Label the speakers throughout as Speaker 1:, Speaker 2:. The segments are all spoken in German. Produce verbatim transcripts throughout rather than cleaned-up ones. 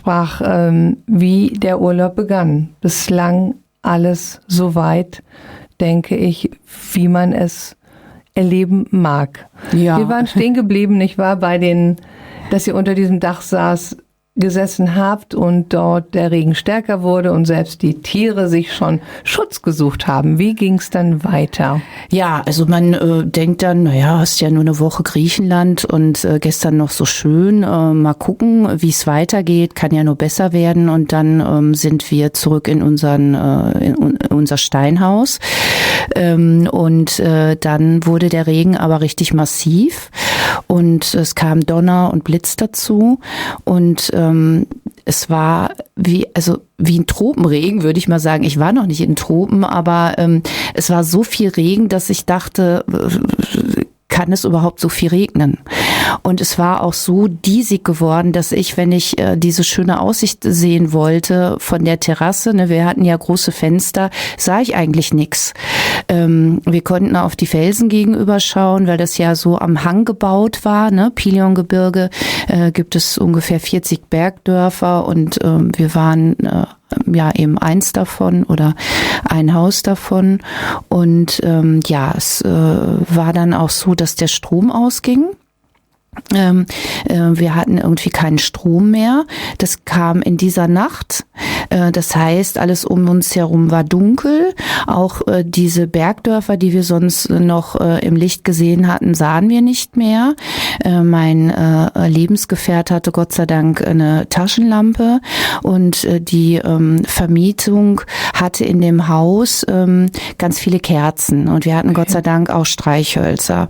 Speaker 1: sprach, ähm, wie der Urlaub begann. Bislang alles so weit, denke ich, wie man es erleben mag.
Speaker 2: Ja.
Speaker 1: Wir waren stehen geblieben, nicht wahr, bei den, dass ihr unter diesem Dach saß, gesessen habt und dort der Regen stärker wurde und selbst die Tiere sich schon Schutz gesucht haben. Wie ging es dann weiter?
Speaker 2: Ja, also man äh, denkt dann, naja, hast ja nur eine Woche Griechenland und äh, gestern noch so schön, äh, mal gucken, wie es weitergeht, kann ja nur besser werden. Und dann ähm, sind wir zurück in, unseren, äh, in unser Steinhaus ähm, und äh, dann wurde der Regen aber richtig massiv und es kam Donner und Blitz dazu und ähm, es war wie, also wie ein Tropenregen, würde ich mal sagen. Ich war noch nicht in Tropen, aber ähm, es war so viel Regen, dass ich dachte, kann es überhaupt so viel regnen? Und es war auch so diesig geworden, dass ich, wenn ich äh, diese schöne Aussicht sehen wollte von der Terrasse, ne, wir hatten ja große Fenster, sah ich eigentlich nichts. Ähm, wir konnten auf die Felsen gegenüber schauen, weil das ja so am Hang gebaut war, ne? Piliongebirge äh, gibt es ungefähr vierzig Bergdörfer und ähm, wir waren äh, ja eben eins davon oder ein Haus davon und ähm, ja, es äh, war dann auch so, dass der Strom ausging. Ähm, äh, wir hatten irgendwie keinen Strom mehr. Das kam in dieser Nacht. Äh, das heißt, alles um uns herum war dunkel. Auch äh, diese Bergdörfer, die wir sonst noch äh, im Licht gesehen hatten, sahen wir nicht mehr. Äh, mein äh, Lebensgefährt hatte Gott sei Dank eine Taschenlampe und äh, die ähm, Vermietung hatte in dem Haus ähm, ganz viele Kerzen und wir hatten Gott sei Dank auch Streichhölzer.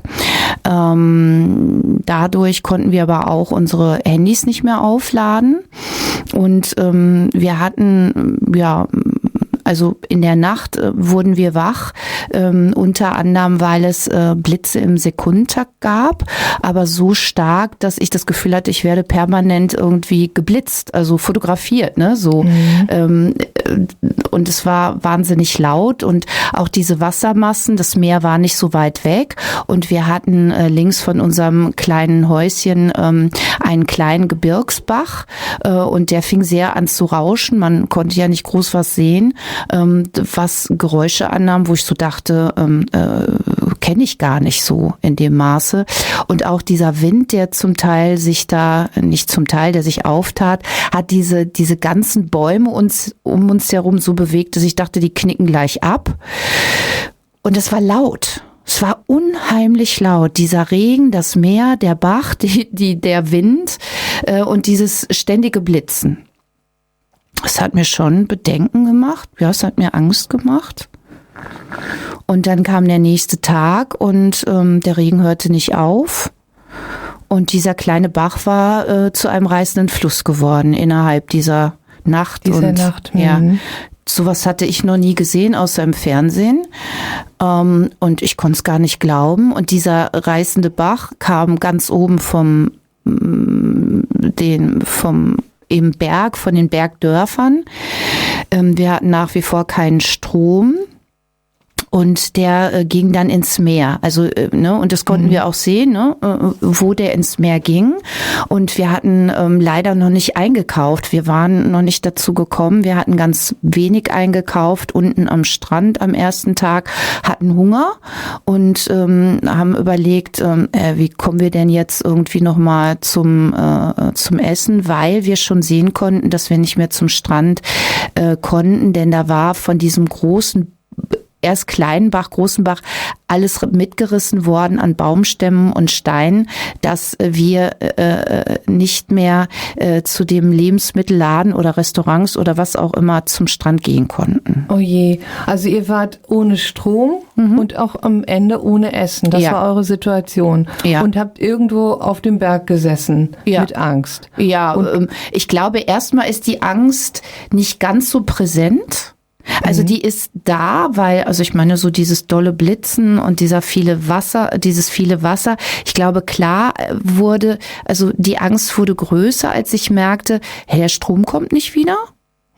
Speaker 2: Ähm, dadurch konnten wir aber auch unsere Handys nicht mehr aufladen und ähm, wir hatten, ja, also in der Nacht äh, wurden wir wach, ähm, unter anderem, weil es äh, Blitze im Sekundentakt gab, aber so stark, dass ich das Gefühl hatte, ich werde permanent irgendwie geblitzt, also fotografiert, ne, so. Mhm. Ähm, und es war wahnsinnig laut und auch diese Wassermassen, das Meer war nicht so weit weg und wir hatten äh, links von unserem kleinen Häuschen ähm, einen kleinen Gebirgsbach äh, und der fing sehr an zu rauschen, man konnte ja nicht groß was sehen, ähm, was Geräusche annahm, wo ich so dachte, ähm, äh, kenne ich gar nicht so in dem Maße. Und auch dieser Wind, der zum Teil sich da, nicht zum Teil, der sich auftat, hat diese, diese ganzen Bäume uns, um uns herum so bewegt, dass ich dachte, die knicken gleich ab. Und es war laut. Es war unheimlich laut. Dieser Regen, das Meer, der Bach, die, die, der Wind äh, und dieses ständige Blitzen. Es hat mir schon Bedenken gemacht. Ja, es hat mir Angst gemacht. Und dann kam der nächste Tag und ähm, der Regen hörte nicht auf. Und dieser kleine Bach war äh, zu einem reißenden Fluss geworden innerhalb dieser Nacht.
Speaker 1: Dieser
Speaker 2: und,
Speaker 1: Nacht.
Speaker 2: Ja, sowas hatte ich noch nie gesehen, außer im Fernsehen. Ähm, und ich konnte es gar nicht glauben. Und dieser reißende Bach kam ganz oben vom, den, vom im Berg, von den Bergdörfern. Ähm, wir hatten nach wie vor keinen Strom. Und der äh, ging dann ins Meer. Also, äh, ne, und das konnten mhm. wir auch sehen, ne, äh, wo der ins Meer ging. Und wir hatten ähm, leider noch nicht eingekauft. Wir waren noch nicht dazu gekommen. Wir hatten ganz wenig eingekauft unten am Strand am ersten Tag, hatten Hunger und ähm, haben überlegt, ähm, äh, wie kommen wir denn jetzt irgendwie nochmal zum, äh, zum Essen, weil wir schon sehen konnten, dass wir nicht mehr zum Strand äh, konnten, denn da war von diesem großen erst kleinen Bach, großen Bach, alles mitgerissen worden an Baumstämmen und Steinen, dass wir äh, nicht mehr äh, zu dem Lebensmittelladen oder Restaurants oder was auch immer zum Strand gehen konnten.
Speaker 1: Oh je, also ihr wart ohne Strom mhm. und auch am Ende ohne Essen. Das ja. war eure Situation. Ja. Und habt irgendwo auf dem Berg gesessen ja. mit Angst.
Speaker 2: Ja, und ich glaube, erstmal ist die Angst nicht ganz so präsent. Also die ist da, weil, also ich meine, so dieses dolle Blitzen und dieser viele Wasser, dieses viele Wasser, ich glaube, klar wurde, also die Angst wurde größer, als ich merkte, hey, der Strom kommt nicht wieder.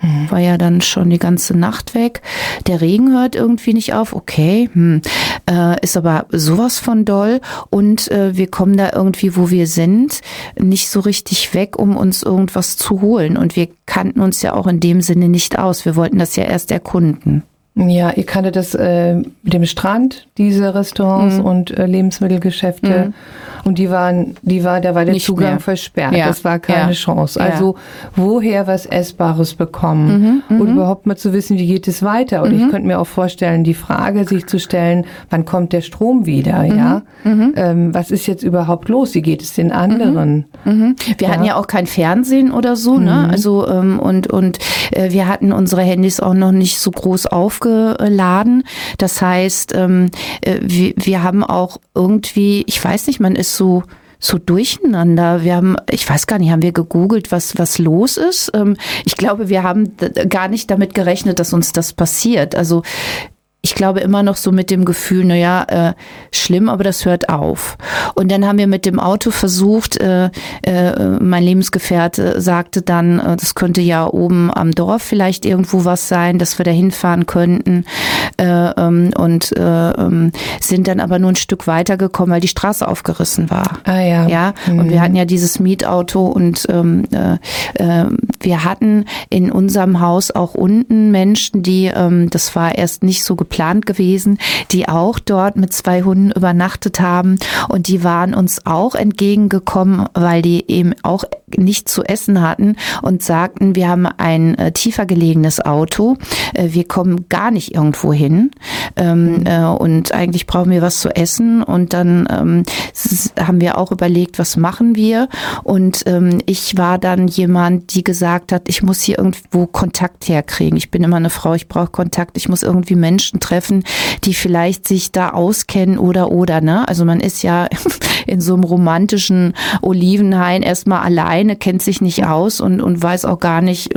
Speaker 2: War ja dann schon die ganze Nacht weg. Der Regen hört irgendwie nicht auf. Okay, hm. äh, ist aber sowas von doll. Und äh, wir kommen da irgendwie, wo wir sind, nicht so richtig weg, um uns irgendwas zu holen. Und wir kannten uns ja auch in dem Sinne nicht aus. Wir wollten das ja erst erkunden.
Speaker 1: Ja, ihr kanntet das äh, mit dem Strand, diese Restaurants mhm. und äh, Lebensmittelgeschäfte. Mhm. Und die waren, die war, da war der
Speaker 2: Nicht
Speaker 1: Zugang
Speaker 2: mehr.
Speaker 1: versperrt.
Speaker 2: Ja.
Speaker 1: Das war keine
Speaker 2: Ja.
Speaker 1: Chance.
Speaker 2: Ja.
Speaker 1: Also woher was Essbares bekommen
Speaker 2: Mhm.
Speaker 1: und
Speaker 2: Mhm.
Speaker 1: überhaupt mal zu wissen, wie geht es weiter. Und
Speaker 2: Mhm.
Speaker 1: ich könnte mir auch vorstellen, die Frage sich zu stellen, wann kommt der Strom wieder?
Speaker 2: Mhm.
Speaker 1: Ja,
Speaker 2: Mhm.
Speaker 1: ähm, was ist jetzt überhaupt los? Wie geht es den anderen?
Speaker 2: Mhm. Wir
Speaker 1: Ja.
Speaker 2: hatten ja auch kein Fernsehen oder so, ne?
Speaker 1: Mhm.
Speaker 2: Also ähm, und und äh, wir hatten unsere Handys auch noch nicht so groß aufgeladen. Das heißt, ähm, äh, wir, wir haben auch irgendwie, ich weiß nicht, man ist so so durcheinander. Wir haben, ich weiß gar nicht, haben wir gegoogelt, was was los ist? Ähm, ich glaube, wir haben d- gar nicht damit gerechnet, dass uns das passiert. Also ich glaube immer noch so mit dem Gefühl, naja, äh, schlimm, aber das hört auf. Und dann haben wir mit dem Auto versucht, äh, äh, mein Lebensgefährte sagte dann, äh, das könnte ja oben am Dorf vielleicht irgendwo was sein, dass wir da hinfahren könnten. Äh, ähm, und äh, ähm, sind dann aber nur ein Stück weiter gekommen, weil die Straße aufgerissen war.
Speaker 1: Ah ja.
Speaker 2: Ja,
Speaker 1: Mhm.
Speaker 2: und wir hatten ja dieses Mietauto und ähm, äh, äh, wir hatten in unserem Haus auch unten Menschen, die, ähm, das war erst nicht so geplant gewesen, die auch dort mit zwei Hunden übernachtet haben und die waren uns auch entgegengekommen, weil die eben auch nichts zu essen hatten und sagten, wir haben ein äh, tiefer gelegenes Auto, äh, wir kommen gar nicht irgendwo hin ähm, mhm. äh, und eigentlich brauchen wir was zu essen und dann ähm, haben wir auch überlegt, was machen wir und ähm, ich war dann jemand, die gesagt hat, ich muss hier irgendwo Kontakt herkriegen. Ich bin immer eine Frau, ich brauche Kontakt, ich muss irgendwie Menschen treffen, die vielleicht sich da auskennen oder oder, ne? Also man ist ja in so einem romantischen Olivenhain erstmal alleine, kennt sich nicht aus und, und weiß auch gar nicht,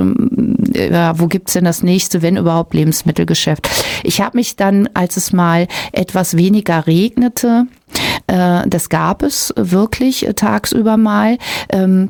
Speaker 2: ja, wo gibt's denn das nächste, wenn überhaupt, Lebensmittelgeschäft. Ich habe mich dann, als es mal etwas weniger regnete, äh, das gab es wirklich äh, tagsüber mal, ähm,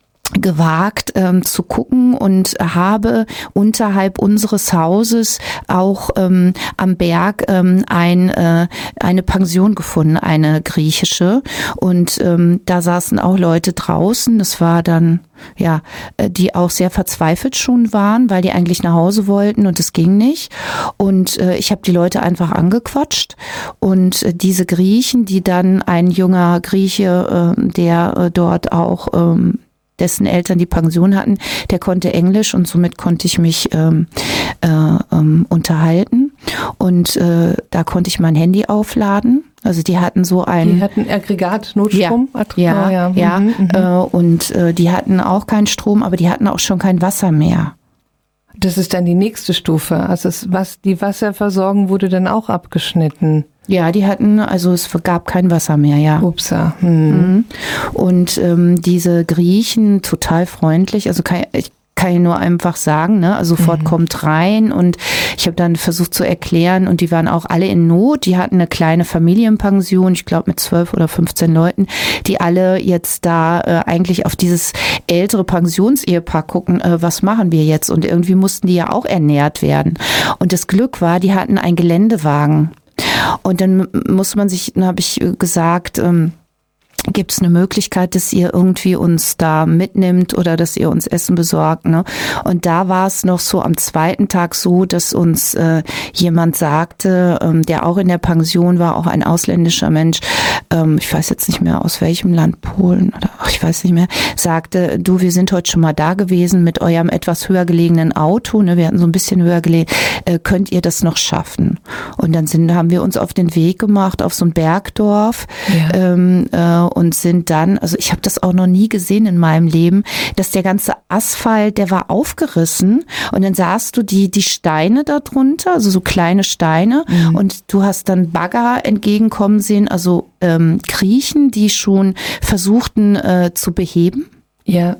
Speaker 2: gewagt ähm, zu gucken und habe unterhalb unseres Hauses auch ähm, am Berg ähm, ein, äh, eine Pension gefunden, eine griechische und ähm, da saßen auch Leute draußen, das war dann ja, die auch sehr verzweifelt schon waren, weil die eigentlich nach Hause wollten und es ging nicht und äh, ich habe die Leute einfach angequatscht und äh, diese Griechen, die dann ein junger Grieche, äh, der äh, dort auch ähm, dessen Eltern die Pension hatten, der konnte Englisch und somit konnte ich mich ähm, äh, ähm, unterhalten und äh, da konnte ich mein Handy aufladen. Also die hatten so ein...
Speaker 1: Die hatten Aggregat-Notstrom?
Speaker 2: Ja, ja,
Speaker 1: ja,
Speaker 2: ja.
Speaker 1: Mhm, mhm.
Speaker 2: Äh, und äh, die hatten auch keinen Strom, aber die hatten auch schon kein Wasser mehr.
Speaker 1: Das ist dann die nächste Stufe. Also es, was, die Wasserversorgung wurde dann auch abgeschnitten.
Speaker 2: Ja, die hatten, also es gab kein Wasser mehr, ja.
Speaker 1: Upsa. Hm.
Speaker 2: Mhm. Und ähm, diese Griechen, total freundlich, also kann ich kann ich nur einfach sagen, ne? Also sofort mhm. kommt rein und ich habe dann versucht zu erklären und die waren auch alle in Not. Die hatten eine kleine Familienpension, ich glaube mit zwölf oder fünfzehn Leuten, die alle jetzt da äh, eigentlich auf dieses ältere Pensionsehepaar gucken, äh, was machen wir jetzt? Und irgendwie mussten die ja auch ernährt werden. Und das Glück war, die hatten einen Geländewagen. Und dann muss man sich, dann habe ich gesagt, ähm, gibt es eine Möglichkeit, dass ihr irgendwie uns da mitnimmt oder dass ihr uns Essen besorgt, ne? Und da war es noch so am zweiten Tag so, dass uns äh, jemand sagte, ähm, der auch in der Pension war, auch ein ausländischer Mensch, ähm, ich weiß jetzt nicht mehr aus welchem Land, Polen oder ach, ich weiß nicht mehr, sagte, du, wir sind heute schon mal da gewesen mit eurem etwas höher gelegenen Auto, ne? Wir hatten so ein bisschen höher gelegen, äh, könnt ihr das noch schaffen? Und dann sind, haben wir uns auf den Weg gemacht auf so ein Bergdorf, ja. ähm, äh, und sind dann, also ich habe das auch noch nie gesehen in meinem Leben, dass der ganze Asphalt, der war aufgerissen und dann sahst du die die Steine da drunter, also so kleine Steine mhm. und du hast dann Bagger entgegenkommen sehen, also ähm, Griechen, die schon versuchten äh, zu beheben.
Speaker 1: Ja.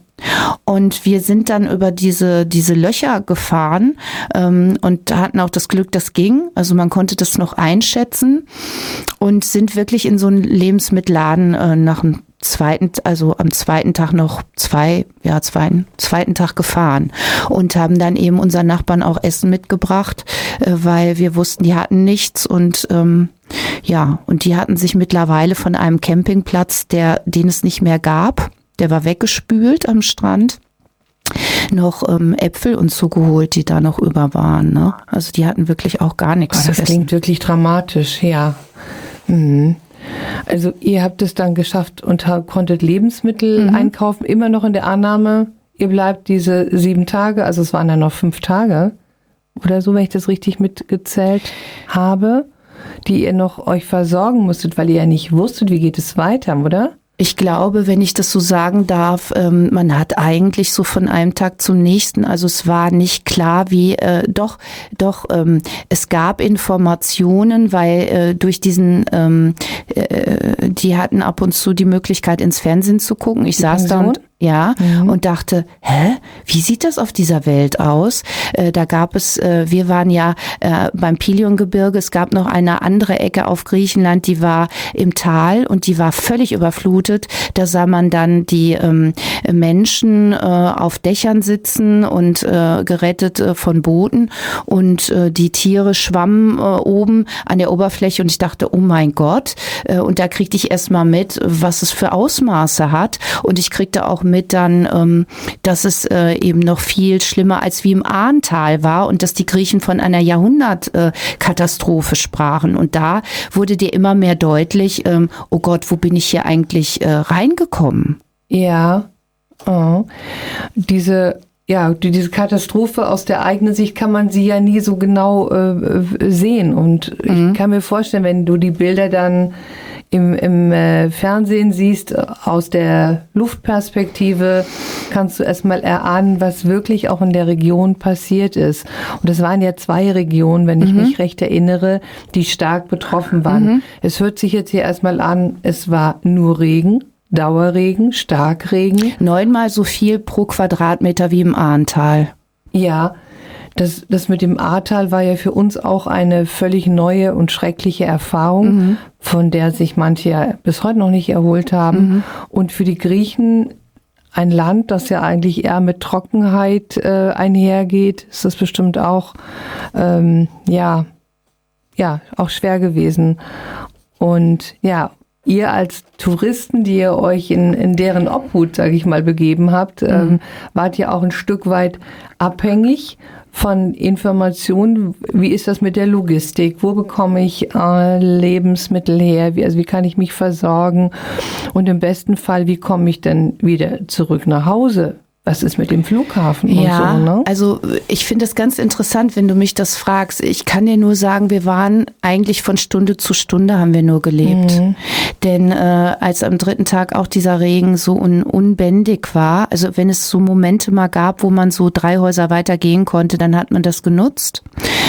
Speaker 2: Und wir sind dann über diese diese Löcher gefahren ähm, und hatten auch das Glück, das ging. Also man konnte das noch einschätzen und sind wirklich in so einen Lebensmittelladen äh, nach ein zweiten, also am zweiten Tag noch zwei, ja, zweiten, zweiten Tag gefahren und haben dann eben unseren Nachbarn auch Essen mitgebracht, äh, weil wir wussten, die hatten nichts und ähm, ja, und die hatten sich mittlerweile von einem Campingplatz, der, den es nicht mehr gab, der war weggespült am Strand, noch ähm, Äpfel und so geholt, die da noch über waren. Ne? Also die hatten wirklich auch gar nichts
Speaker 1: Oh,
Speaker 2: zu
Speaker 1: das
Speaker 2: essen.
Speaker 1: klingt wirklich dramatisch, ja. Mhm. Also ihr habt es dann geschafft und ha- konntet Lebensmittel
Speaker 2: Mhm.
Speaker 1: einkaufen, immer noch in der Annahme, ihr bleibt diese sieben Tage, also es waren dann noch fünf Tage oder so, wenn ich das richtig mitgezählt habe, die ihr noch euch versorgen musstet, weil ihr ja nicht wusstet, wie geht es weiter, oder?
Speaker 2: Ich glaube, wenn ich das so sagen darf, ähm, man hat eigentlich so von einem Tag zum nächsten, also es war nicht klar, wie, äh, doch, doch, ähm, es gab Informationen, weil äh, durch diesen, ähm, äh, die hatten ab und zu die Möglichkeit, ins Fernsehen zu gucken. Ich
Speaker 1: Die
Speaker 2: saß da
Speaker 1: Pension?
Speaker 2: und ja,
Speaker 1: Mhm.
Speaker 2: und dachte, hä, wie sieht das auf dieser Welt aus? Äh, da gab es, äh, wir waren ja äh, beim Piliongebirge, es gab noch eine andere Ecke auf Griechenland, die war im Tal und die war völlig überflutet. Da sah man dann die ähm, Menschen äh, auf Dächern sitzen und äh, gerettet äh, von Booten und äh, die Tiere schwammen äh, oben an der Oberfläche und ich dachte, oh mein Gott, äh, und da kriegte ich erst mal mit, was es für Ausmaße hat und ich kriegte auch mit dann, ähm, dass es äh, eben noch viel schlimmer als wie im Ahrntal war und dass die Griechen von einer Jahrhundertkatastrophe sprachen. Und da wurde dir immer mehr deutlich, ähm, oh Gott, wo bin ich hier eigentlich äh, reingekommen?
Speaker 1: Ja, oh. diese, ja, die- diese Katastrophe aus der eigenen Sicht kann man sie ja nie so genau äh, sehen. Und
Speaker 2: Mhm.
Speaker 1: ich kann mir vorstellen, wenn du die Bilder dann im, im äh, Fernsehen siehst, äh, aus der Luftperspektive, kannst du erstmal erahnen, was wirklich auch in der Region passiert ist. Und es waren ja zwei Regionen, wenn ich mich recht erinnere, die stark betroffen waren. Es hört sich jetzt hier erstmal an, es war nur Regen. Dauerregen, Starkregen.
Speaker 2: Neunmal so viel pro Quadratmeter wie im Ahrntal.
Speaker 1: Ja, das, das mit dem Ahrtal war ja für uns auch eine völlig neue und schreckliche Erfahrung,
Speaker 2: Mhm.
Speaker 1: von der sich manche ja bis heute noch nicht erholt haben.
Speaker 2: Mhm.
Speaker 1: Und für die Griechen ein Land, das ja eigentlich eher mit Trockenheit äh, einhergeht, ist das bestimmt auch, ähm, ja, ja, auch schwer gewesen. Und ja, ihr als Touristen, die ihr euch in, in deren Obhut, sage ich mal, begeben habt, ähm, wart ja auch ein Stück weit abhängig von Informationen. Wie ist das mit der Logistik? Wo bekomme ich äh, Lebensmittel her? Wie, also wie kann ich mich versorgen? Und im besten Fall, wie komme ich denn wieder zurück nach Hause? Was ist mit dem Flughafen
Speaker 2: Ja,
Speaker 1: und so, ne?
Speaker 2: also ich finde es ganz interessant, wenn du mich das fragst. Ich kann dir nur sagen, wir waren eigentlich von Stunde zu Stunde haben wir nur gelebt.
Speaker 1: Mhm.
Speaker 2: Denn äh, als am dritten Tag auch dieser Regen so un unbändig war, also wenn es so Momente mal gab, wo man so drei Häuser weiter gehen konnte, dann hat man das genutzt.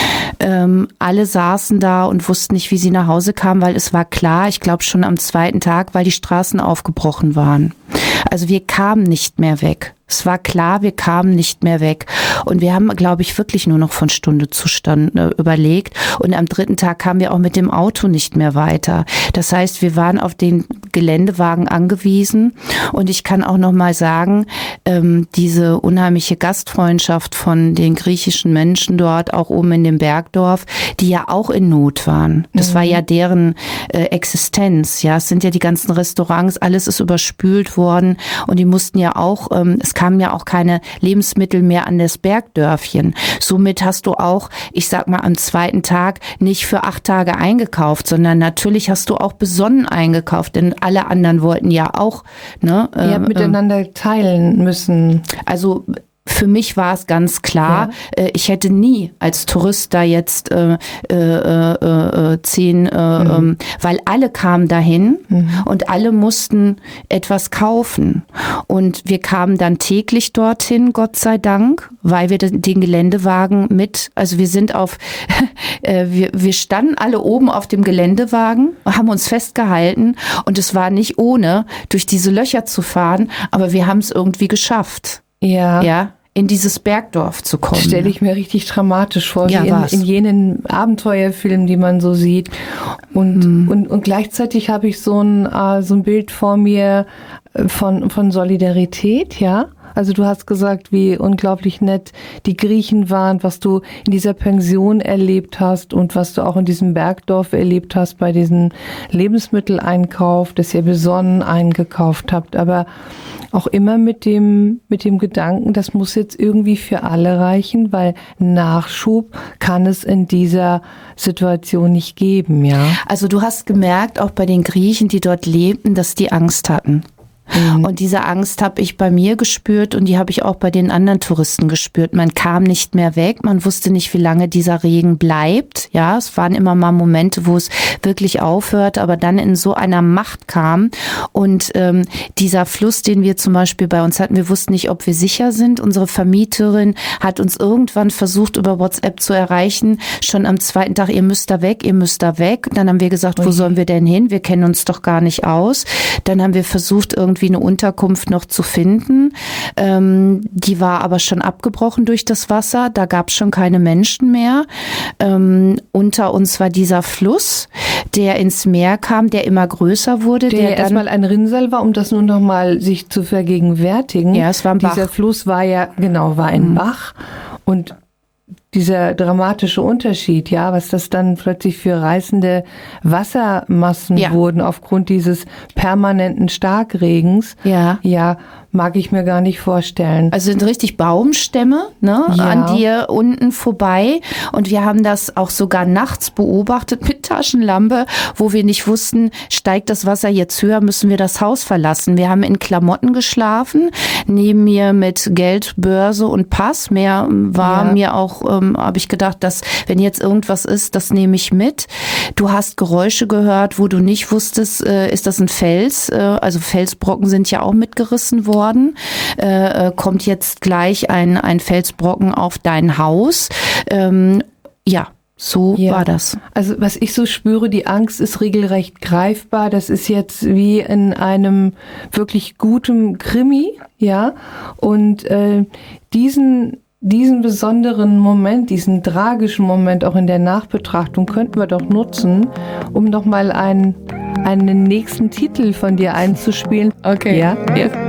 Speaker 2: Ähm, alle saßen da und wussten nicht, wie sie nach Hause kamen, weil es war klar, ich glaube schon am zweiten Tag, weil die Straßen aufgebrochen waren. Also wir kamen nicht mehr weg. Es war klar, wir kamen nicht mehr weg. Und wir haben, glaube ich, wirklich nur noch von Stunde zu Stunde überlegt. Und am dritten Tag kamen wir auch mit dem Auto nicht mehr weiter. Das heißt, wir waren auf den Geländewagen angewiesen. Und ich kann auch noch mal sagen, ähm, diese unheimliche Gastfreundschaft von den griechischen Menschen dort, auch oben in dem Bergdorf, die ja auch in Not waren. Das war ja deren äh, Existenz. Ja, es sind ja die ganzen Restaurants, alles ist überspült worden. Und die mussten ja auch, ähm, es kamen ja auch keine Lebensmittel mehr an das Bergdörfchen. Somit hast du auch, ich sag mal, am zweiten Tag nicht für acht Tage eingekauft, sondern natürlich hast du auch besonnen eingekauft, denn alle anderen wollten ja auch, ne?
Speaker 1: Ihr
Speaker 2: äh,
Speaker 1: habt miteinander teilen müssen.
Speaker 2: Also für mich war es ganz klar, ja. äh, ich hätte nie als Tourist da jetzt äh, äh, äh, äh, zehn, äh, mhm. ähm, weil alle kamen dahin mhm. und alle mussten etwas kaufen. Und wir kamen dann täglich dorthin, Gott sei Dank, weil wir den, den Geländewagen mit, also wir sind auf, äh, wir, wir standen alle oben auf dem Geländewagen, haben uns festgehalten und es war nicht ohne, durch diese Löcher zu fahren, aber wir haben es irgendwie geschafft.
Speaker 1: Ja.
Speaker 2: Ja, in dieses Bergdorf zu kommen.
Speaker 1: Stelle ich mir richtig dramatisch vor,
Speaker 2: Ja,
Speaker 1: wie in,
Speaker 2: war's.
Speaker 1: in jenen Abenteuerfilmen, die man so sieht. Und,
Speaker 2: Mhm.
Speaker 1: und, und gleichzeitig habe ich so ein, äh, so ein Bild vor mir äh, von, von Solidarität, ja. Also du hast gesagt, wie unglaublich nett die Griechen waren, was du in dieser Pension erlebt hast und was du auch in diesem Bergdorf erlebt hast bei diesem Lebensmitteleinkauf, dass ihr besonnen eingekauft habt, aber auch immer mit dem, mit dem Gedanken, das muss jetzt irgendwie für alle reichen, weil Nachschub kann es in dieser Situation nicht geben, ja.
Speaker 2: Also du hast gemerkt, auch bei den Griechen, die dort lebten, dass die Angst hatten. Mhm. Und diese Angst habe ich bei mir gespürt und die habe ich auch bei den anderen Touristen gespürt. Man kam nicht mehr weg, man wusste nicht, wie lange dieser Regen bleibt. Ja, es waren immer mal Momente, wo es wirklich aufhört, aber dann in so einer Macht kam. Und ähm, dieser Fluss, den wir zum Beispiel bei uns hatten, wir wussten nicht, ob wir sicher sind. Unsere Vermieterin hat uns irgendwann versucht, über WhatsApp zu erreichen. Schon am zweiten Tag, ihr müsst da weg, ihr müsst da weg. Dann haben wir gesagt, wo
Speaker 1: Ui.
Speaker 2: sollen wir denn hin? Wir kennen uns doch gar nicht aus. Dann haben wir versucht, irgendwie eine Unterkunft noch zu finden. Ähm, die war aber schon abgebrochen durch das Wasser. Da gab es schon keine Menschen mehr. Ähm, unter uns war dieser Fluss, der ins Meer kam, der immer größer wurde.
Speaker 1: Der,
Speaker 2: Der,
Speaker 1: ja
Speaker 2: dann,
Speaker 1: erstmal ein Rinnsal war, um das nur noch mal sich zu vergegenwärtigen.
Speaker 2: Ja, es war ein Bach.
Speaker 1: Dieser Fluss war ja, genau, war ein
Speaker 2: Mhm.
Speaker 1: Bach. Und dieser dramatische Unterschied, ja, was das dann plötzlich für reißende Wassermassen
Speaker 2: Ja.
Speaker 1: wurden aufgrund dieses permanenten Starkregens,
Speaker 2: ja.
Speaker 1: ja, mag ich mir gar nicht vorstellen.
Speaker 2: Also sind richtig Baumstämme, ne,
Speaker 1: Ja.
Speaker 2: an dir unten vorbei. Und wir haben das auch sogar nachts beobachtet mit Taschenlampe, wo wir nicht wussten, steigt das Wasser jetzt höher, müssen wir das Haus verlassen. Wir haben in Klamotten geschlafen, neben mir mit Geld, Börse und Pass. Mehr war
Speaker 1: Ja.
Speaker 2: mir auch, ähm, habe ich gedacht, dass wenn jetzt irgendwas ist, das nehme ich mit. Du hast Geräusche gehört, wo du nicht wusstest, äh, ist das ein Fels? Äh, also Felsbrocken sind ja auch mitgerissen worden. Äh, äh, kommt jetzt gleich ein, ein Felsbrocken auf dein Haus. Ähm, ja, so
Speaker 1: Ja.
Speaker 2: war das.
Speaker 1: Also was ich so spüre, die Angst ist regelrecht greifbar. Das ist jetzt wie in einem wirklich guten Krimi, ja. Und äh, diesen diesen besonderen Moment, diesen tragischen Moment auch in der Nachbetrachtung könnten wir doch nutzen, um noch mal einen einen nächsten Titel von dir einzuspielen.
Speaker 2: Okay.
Speaker 1: Ja.
Speaker 2: Ja.